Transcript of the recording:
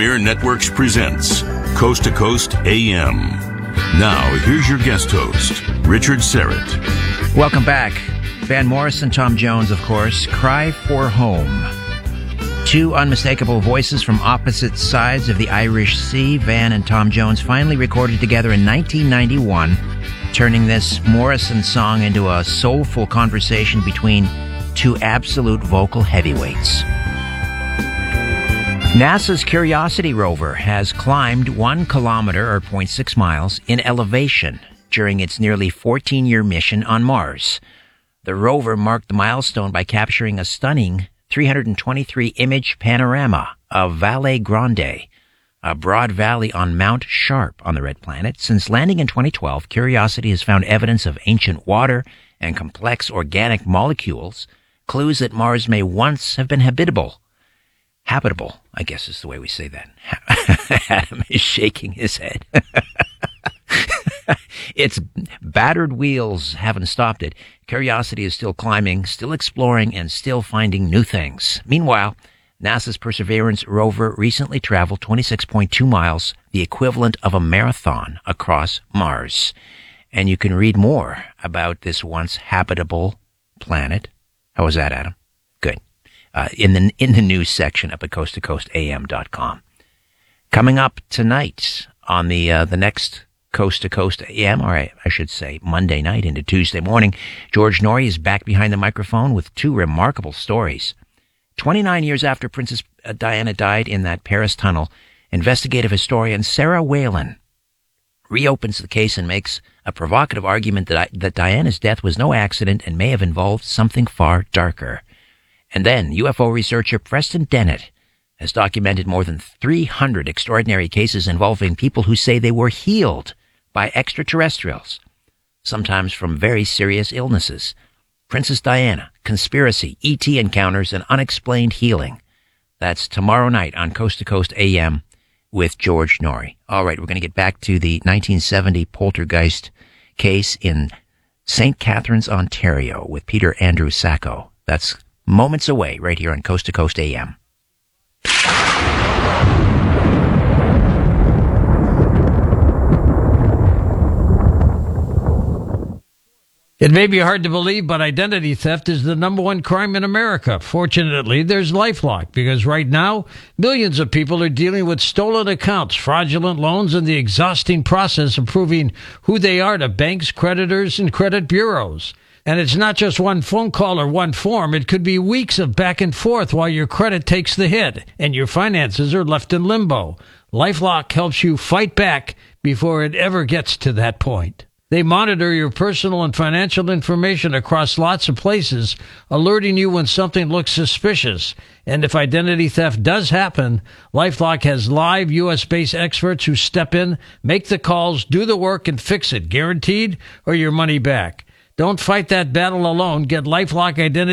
Premier Networks presents Coast to Coast AM. Now, here's your guest host, Richard Syrett. Welcome back. Van Morrison, Tom Jones, of course. Cry for Home. Two unmistakable voices from opposite sides of the Irish Sea, Van and Tom Jones, finally recorded together in 1991, turning this Morrison song into a soulful conversation between two absolute vocal heavyweights. NASA's Curiosity rover has climbed 1 kilometer, or 0.6 miles, in elevation during its nearly 14-year mission on Mars. The rover marked the milestone by capturing a stunning 323-image panorama of Valle Grande, a broad valley on Mount Sharp on the Red Planet. Since landing in 2012, Curiosity has found evidence of ancient water and complex organic molecules, clues that Mars may once have been habitable, I guess is the way we say that. Adam is shaking his head. Its battered wheels haven't stopped it. Curiosity is still climbing, still exploring, and still finding new things. Meanwhile, NASA's Perseverance rover recently traveled 26.2 miles, the equivalent of a marathon, across Mars. And you can read more about this once habitable planet. How was that, Adam? Good. In the news section up at coasttocoastam.com. Coming up tonight on the next Coast to Coast AM, or I should say Monday night into Tuesday morning, George Noory is back behind the microphone with two remarkable stories. 29 years after Princess Diana died in that Paris tunnel, investigative historian Sarah Whalen reopens the case and makes a provocative argument that Diana's death was no accident and may have involved something far darker. And then UFO researcher Preston Dennett has documented more than 300 extraordinary cases involving people who say they were healed by extraterrestrials, sometimes from very serious illnesses. Princess Diana, conspiracy, ET encounters, and unexplained healing. That's tomorrow night on Coast to Coast AM with George Noory. All right, we're going to get back to the 1970 poltergeist case in St. Catharines, Ontario with Peter Andrew Sacco. That's moments away right here on Coast to Coast AM. It may be hard to believe, but identity theft is the number one crime in America. Fortunately, there's LifeLock, because right now, millions of people are dealing with stolen accounts, fraudulent loans, and the exhausting process of proving who they are to banks, creditors, and credit bureaus. And it's not just one phone call or one form. It could be weeks of back and forth while your credit takes the hit and your finances are left in limbo. LifeLock helps you fight back before it ever gets to that point. They monitor your personal and financial information across lots of places, alerting you when something looks suspicious. And if identity theft does happen, LifeLock has live U.S.-based experts who step in, make the calls, do the work, and fix it, guaranteed, or your money back. Don't fight that battle alone. Get LifeLock Identity